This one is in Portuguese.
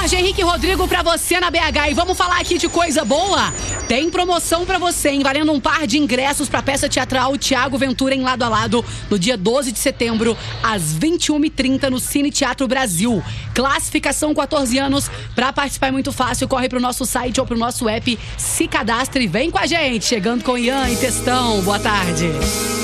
Jorge Henrique Rodrigo pra você na BH. E vamos falar aqui de coisa boa? Tem promoção pra você, hein? Valendo um par de ingressos pra peça teatral Tiago Ventura em Lado a Lado, no dia 12 de setembro, às 21h30, no Cine Teatro Brasil. Classificação 14 anos. Pra participar é muito fácil. Corre pro nosso site ou pro nosso app, se cadastre e vem com a gente. Chegando com Ian e Testão. Boa tarde.